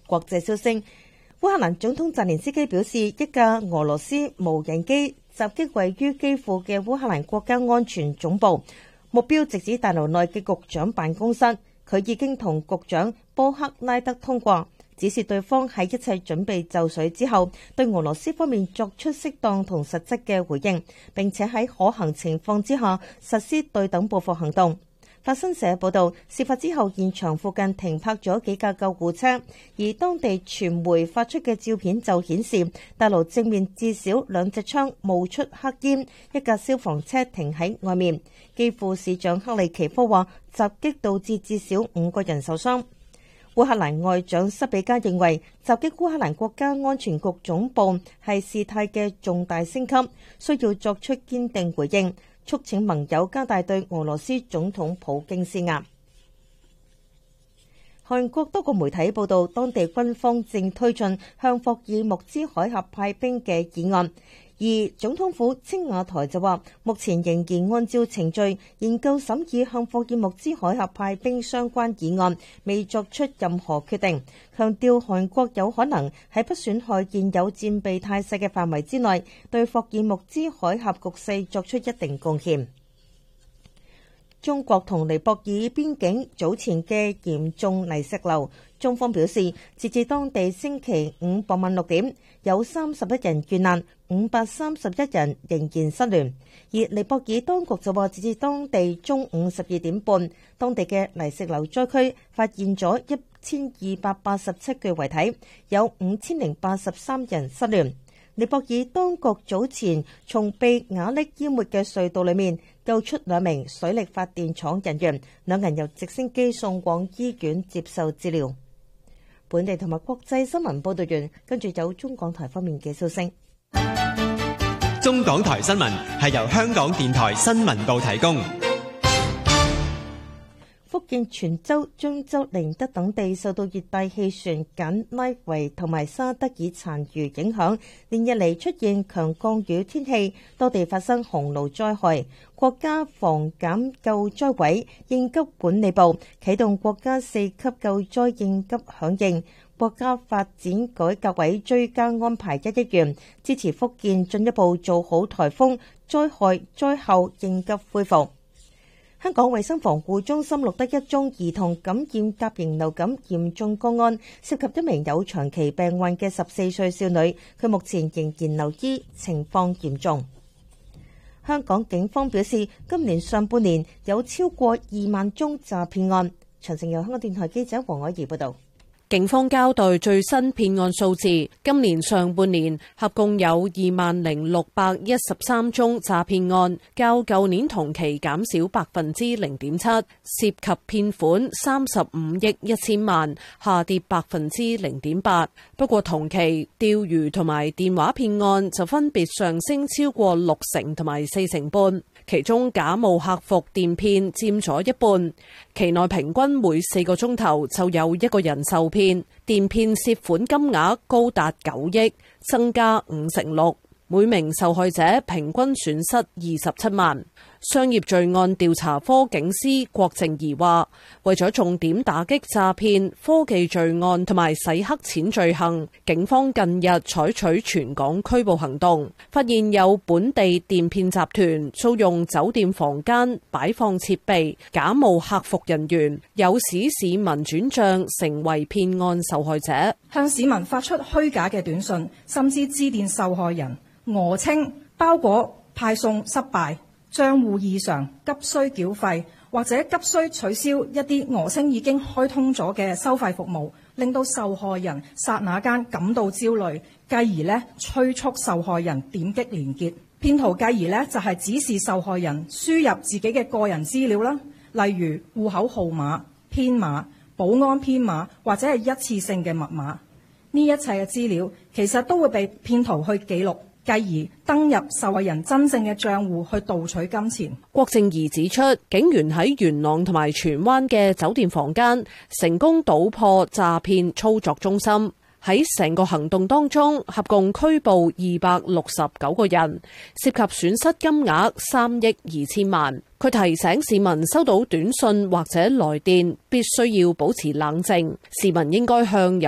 國際消息，烏克蘭總統澤連斯基表示，一架俄羅斯無人機襲擊位於基輔嘅烏克蘭國家安全總部，目標直指大樓內嘅局長辦公室。佢已經同局長波克拉德通過，指示對方喺一切準備就緒之後，對俄羅斯方面作出適當同實質嘅回應，並且喺可行情況之下實施對等報復行動。法新社報道，事發之後現場附近停泊咗幾架救護車，而當地傳媒發出嘅照片就顯示大樓正面至少2隻窗冒出黑煙，一架消防車停喺外面。基輔市長克利奇科話，襲擊導致至少5個人受傷。烏克蘭外長塞比加認為，襲擊烏克蘭國家安全局總部係事態嘅重大升級，需要作出堅定回應，促請盟友加大對俄羅斯總統普京施壓。韓國多個媒體報道，當地軍方正推進向霍爾木茲海峽派兵嘅議案，而總統府青瓦台就話，目前仍然按照程序研究審議向霍爾木茲海峽派兵相關議案，未作出任何決定，強調韓國有可能喺不損害現有戰備態勢嘅範圍之內，對霍爾木茲海峽局勢作出一定貢獻。中國同尼泊爾邊境早前嘅嚴重泥石流，中方表示，截至當地星期五傍晚6點，有31人遇難，531人仍然失聯。而尼泊爾當局就話，截至當地中午12點半，當地嘅泥石流災區發現咗1287具遺體，有5083人失聯。尼泊爾當局早前從被瓦礫淹沒嘅隧道裏面救出2名水力發電廠人員，2人由直升機送往醫院接受治療。本地同埋國際新聞報道完，跟住有中港台方面嘅消息。 中港台新聞係由香港電台新聞部提供。 福建泉州、漳州、寧德等地受到熱帶氣旋簡拉維同埋沙德爾殘餘影響，連日嚟出現強降雨天氣，多地發生洪澇災害。國家防減救災委應急管理部啟動國家4級救災應急響應，國家發展改革委追加安排1億元，支持福建進一步做好颱風災害災後應急恢復。香港衛生防護中心錄得1宗兒童感染甲型流感嚴重個案，涉及1名有長期病患嘅14歲少女，佢目前仍然留醫，情況嚴重。香港警方表示，今年上半年有超過2萬宗詐騙案。詳情由香港電台記者黃凱儀報道。 警方交代最新騙案數字，今年上半年合共有20,613宗詐騙案，較舊年同期減少 0.7%， 涉及騙款35億1000萬，下跌 0.8%。不過同期釣魚同埋電話騙案就分別上升超過60%同埋40%半。其中假冒客服電騙佔咗一半，期內平均每4個鐘頭就有1個人受騙，電騙涉款金額高達9億，增加56%，每名受害者平均損失27萬。商業罪案調查科警司郭靜儀話，為咗重點打擊詐騙、科技罪案同埋洗黑錢罪行，警方近日採取全港拘捕行動，發現有本地電騙集團租用酒店房間擺放設備，假冒客服人員，誘使市民轉賬成為騙案受害者， 向市民發出虛假嘅短信，甚至致電受害人，訛稱包裹派送失敗、賬戶異常、急需繳費，或者急需取消一啲訛稱已經開通咗嘅收費服務，令到受害人剎那間感到焦慮，繼而催促受害人點擊連結。騙徒繼而就係指示受害人輸入自己嘅個人資料啦，例如戶口號碼、編碼、保安編碼或者係一次性嘅密碼。呢一切嘅資料其實都會被騙徒去記錄，繼而登入受害人真正嘅賬戶去盜取金錢。 郭靜儀指出，警員喺元朗同埋荃灣嘅酒店房間成功搗破詐騙操作中心。喺成個行動當中，合共拘捕269個人，涉及損失金額3億2000萬。佢提醒市民收到短信或者來電，必須要保持冷靜，市民應該向